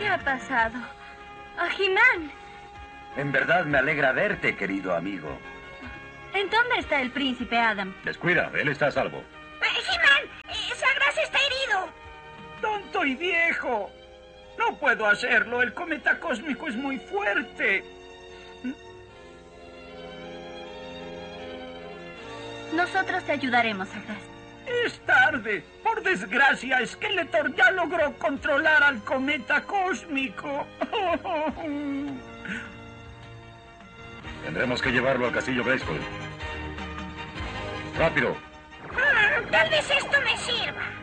¿Qué ha pasado? He-Man. En verdad me alegra verte, querido amigo. ¿En dónde está el príncipe Adam? Descuida, él está a salvo. He-Man, Sagras está herido. ¡Tonto y viejo! No puedo hacerlo, el cometa cósmico es muy fuerte. Nosotros te ayudaremos, Sagras. Es tarde. Por desgracia, Skeletor ya logró controlar al cometa cósmico. Tendremos que llevarlo al castillo Grayskull. ¡Rápido! Tal vez esto me sirva.